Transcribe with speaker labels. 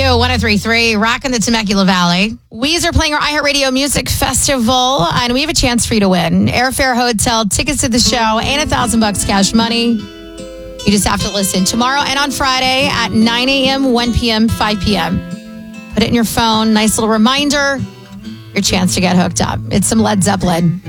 Speaker 1: 103.3, rocking the Temecula Valley. Weezer playing our iHeartRadio Music Festival, and we have a chance for you to win. Airfare, hotel, tickets to the show, and $1,000 cash money. You just have to listen tomorrow and on Friday at 9 a.m., 1 p.m., 5 p.m. Put it in your phone. Nice little reminder. Your chance to get hooked up. It's some Led Zeppelin.